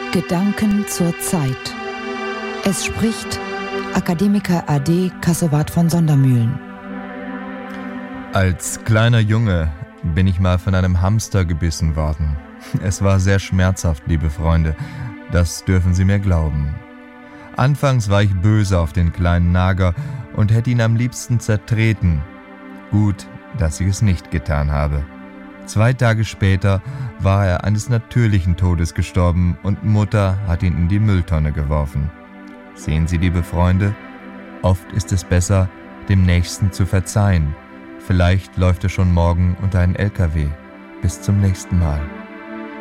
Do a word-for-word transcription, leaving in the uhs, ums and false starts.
Gedanken zur Zeit. Es spricht Akademiker A D Kassowat von Sondermühlen. Als kleiner Junge bin ich mal von einem Hamster gebissen worden. Es war sehr schmerzhaft, liebe Freunde, das dürfen Sie mir glauben. Anfangs war ich böse auf den kleinen Nager und hätte ihn am liebsten zertreten. Gut, dass ich es nicht getan habe. Zwei Tage später war er eines natürlichen Todes gestorben und Mutter hat ihn in die Mülltonne geworfen. Sehen Sie, liebe Freunde, oft ist es besser, dem Nächsten zu verzeihen. Vielleicht läuft er schon morgen unter einen L K W. Bis zum nächsten Mal.